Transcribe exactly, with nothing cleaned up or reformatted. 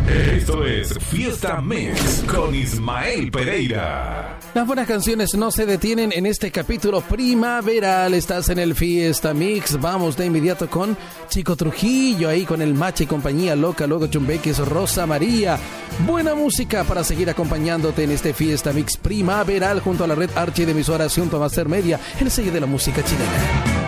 Esto es Fiesta Mix con Ismael Pereira. Las buenas canciones no se detienen en este capítulo primaveral. Estás en el Fiesta Mix. Vamos de inmediato con Chico Trujillo, ahí con el Macha y compañía, Loca, luego Chumbeques, Rosa María. Buena música para seguir acompañándote en este Fiesta Mix primaveral junto a la red Archi de emisoras junto a Master Media, el sello de la música chilena.